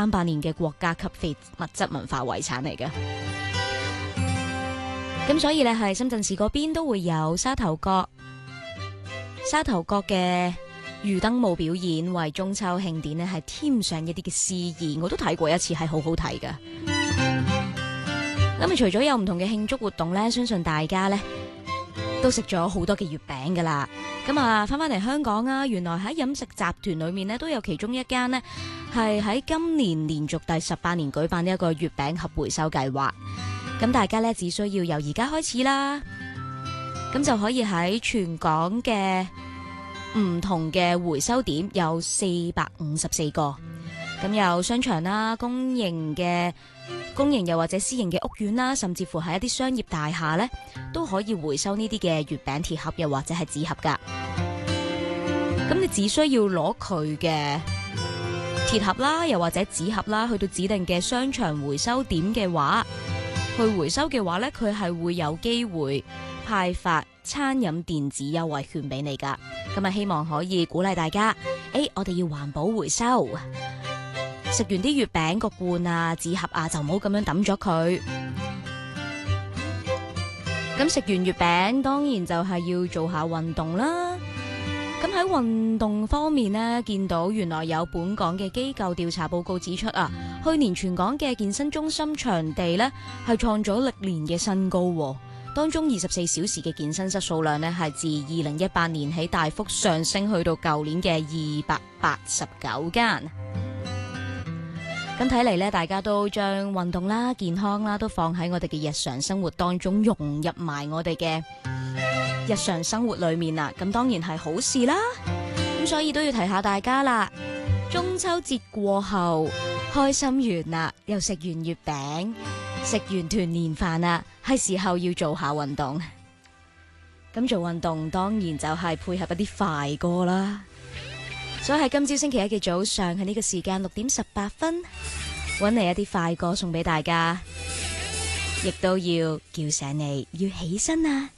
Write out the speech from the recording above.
300年嘅國家級非物質文化遺產嚟嘅。咁所以咧，係深圳市嗰邊都會有沙頭角嘅魚燈舞表演，為中秋慶典呢係添上一啲嘅詩意。我都睇過一次，係好好睇㗎。咁除咗有唔同嘅慶祝活動呢，相信大家呢都食咗好多嘅月餅噶啦。咁啊，翻嚟香港啊，原來喺飲食集團裏面呢，都有其中一間呢係喺今年連續第18年舉辦呢一個月餅盒回收計劃。咁大家呢，只需要由而家開始啦，咁就可以喺全港嘅唔同嘅回收點有454個，咁有商場啦、公營又或者私營嘅屋苑啦，甚至乎係一啲商業大廈呢，都可以回收呢啲嘅月餅鐵盒又或者係紙盒噶。咁你只需要攞佢嘅鐵盒啦，又或者紙盒啦，去到指定嘅商場回收點嘅話，去回收嘅話呢，佢係會有機會派發餐飲電子優惠券俾你噶。咁啊，希望可以鼓勵大家，我哋要環保回收，食完啲月餅個罐啊、紙盒啊，就唔好咁樣抌咗佢。咁食完月餅，當然就係要做下運動啦。咁喺運動方面呢，見到原來有本港嘅機構調查報告指出啊，去年全港嘅健身中心場地呢係創咗歷年嘅新高，當中24小時嘅健身室數量呢係自2018年起大幅上升，去到舊年嘅289間。咁睇嚟呢，大家都將運動啦、健康啦都放喺我哋嘅日常生活當中，融入埋我哋嘅日常生活裏面啦。咁當然係好事啦。咁所以都要提下大家啦，中秋節過後開心完啦，又食完月餅，食完團年飯啦，係時候要做下運動。咁做運動當然就係配合一啲快歌啦。所以喺今朝星期一嘅早上，喺呢個時間6點18分，搵嚟一啲快歌送俾大家，亦都要叫醒你要起身啊！